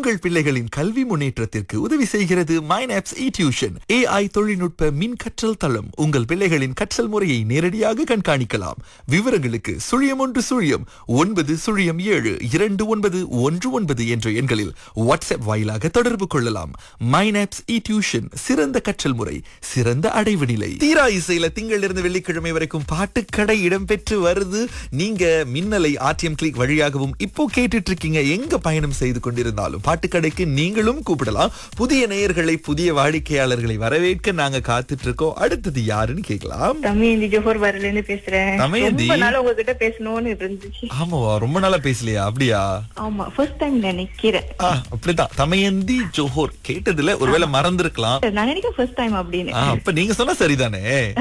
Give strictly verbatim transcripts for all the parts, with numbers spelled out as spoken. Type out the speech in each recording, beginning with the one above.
உங்கள் பிள்ளைகளின் கல்வி முன்னேற்றத்திற்கு உதவி செய்கிறது மைனாப்ஸ் இ டியூஷன். ஏஐ தொழில்நுட்ப மின் கற்றல் தளம். உங்கள் பிள்ளைகளின் கற்றல் முறையை நேரடியாக கண்காணிக்கலாம். விவரங்களுக்கு சுழியம் ஒன்று சுழியம் ஒன்பது சுழியம் ஏழு இரண்டு ஒன்பது ஒன்று ஒன்பது என்ற எண்களில் வாட்ஸ்அப் வாயிலாக தொடர்பு கொள்ளலாம். மைனாப்ஸ் இ டியூஷன், சிறந்த கற்றல் முறை, சிறந்த அடைவு நிலை. தீரா இசையில திங்களிலிருந்து வெள்ளிக்கிழமை வரைக்கும் பாட்டுக்கடை இடம்பெற்று வருது. நீங்க மின்னலை ஆர்டிஎம் கிளிக் வழியாகவும் இப்போ கேட்டுட்டு இருக்கீங்க. எங்க பயணம் செய்து கொண்டிருந்தாலும் பாட்டுக்கடைக்கு நீங்களும் கூப்பிடலாம். புதிய நேயர்களை, புதிய வாடிக்கையாளர்களை வரவேற்க நாங்க காத்துட்டு இருக்கோம். அடுத்தது யாருன்னு கேட்கலாம். தமயந்தி ஜோஹர் வரல இருந்து பேசுறேன். தமயந்தி, ரொம்ப நாளா உங்ககிட்ட பேசணும்னு இருந்துச்சு. ஆமாவா? ரொம்ப நாளா பேசலையா? அப்படியா? ஆமா, ஃபர்ஸ்ட் டைம் நினைக்கிறேன். ஆ, அப்படிதான். தமயந்தி ஜோஹர் கேட்டதுல ஒருவேளை மறந்திருக்கலாம். நான் நினைக்கிறேன் ஃபர்ஸ்ட் டைம் அப்படின்னு. ஆ, அப்ப நீங்க சொன்னா சரிதானே.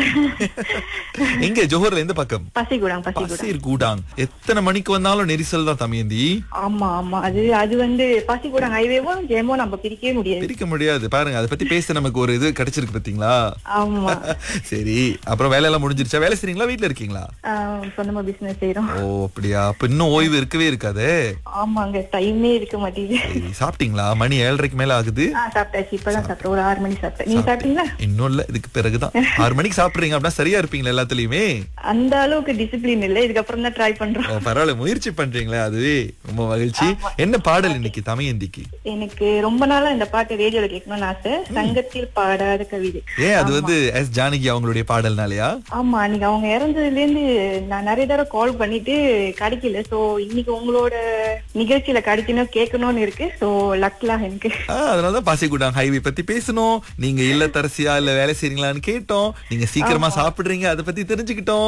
எங்க ஜோஹர்ல எந்த பக்கம்? பசிகுடாங். பசிகுடாங் பசீர் கூடாங். எத்தனை மணிக்கு வந்தாலும் நெரிசல் தான் தமயந்தி. ஆமா ஆமா, அது அது வந்து பசிகுடாங் ஹைவேவும் ஜெயமோ நம்ம பிரிக்கவே முடியாது. பிரிக்க முடியாது. பாருங்க, அதை பத்தி பேச நமக்கு ஒரு இது கிடைச்சிருக்கு பாத்தீங்களா? ஆமா. சரி, அப்புறம் வேலை எல்லாம் முடிஞ்சிருச்சா? வேலை செய்றீங்களா, வீட்ல இருக்கீங்களா? ஆஹ், சொந்தமா பிசினஸ் செய்யறோம். ஓ, அப்படியா? அப்ப இன்னும் ஓய்வு இருக்கவே இருக்காதே. ஆமாங்க, டைமே இருக்க மாட்டேங்குது. சரி, சாப்பிட்டீங்களா? மணி ஏழரைக்கு மேல ஆகுது. ஆஹ், சாப்பிட்டாச்சு. இப்பதான் சாப்பிட்டேன். ஒரு ஆறு மணி சாப்பிட்டேன். நீங்க சாப்பிட்டீங்களா? இன்னும் இல்ல, இதுக்கு பிறகுதான். ஆறு மணிக்கு சாப்பிடுறீங்க அப்படின்னா சரியா இருப்பீங்களா எல்லாத்துலயுமே? அந்த அளவுக்கு டிசிப்ளின் இல்ல. இதுக்கப்புறம் தான் ட்ரை பண்றோம். ஓ, பரவாயில்ல, முயற்சி பண்றீங்களே, அதுவே ரொம்ப மகிழ்ச்சி. என்ன பாடல் இன்னைக்கு தமயந்திக்கு? எனக்கு ரொம்ப நாளா இந்த பாட்டு ரேடியோல கேட்கணும்னு ஆசை. சங்கத்தில் பாடாத கவிதை. ஏன், அது வந்து எஸ் ஜானகி அவங்களுடைய பாடல்னாலயா? ஆமா, அன்னைக்கு அவங்க இறந்ததுல இருந்து நான் நிறைய தடவை கால் பண்ணிட்டு கிடைக்கல. சோ இன்னைக்கு உங்களோட நிகழ்ச்சியில கிடைக்கணும், கேட்கணும்னு இருக்கு. சோ லக்லா எனக்கு. ஆ, அதனாலதான் பாசிகுடாங் ஹைவே பத்தி பேசணும். நீங்க இல்லத்தரசியா இல்ல வேலை செய்றீங்களான்னு கேட்டோம். நீங்க சீக்கிரமா சாப்பிடுறீங்க, அதை பத்தி தெரிஞ்சுக்கிட்டோம்.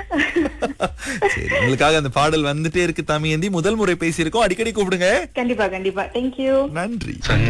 சரி, உங்களுக்காக அந்த பாடல் வந்துட்டே இருக்கு. தமயந்தி, முதல் முறை பேசியிருக்கோம். அடிக்கடி கூப்பிடுங்க. கண்டிப்பா கண்டிப்பா. தேங்க்யூ. நன்றி.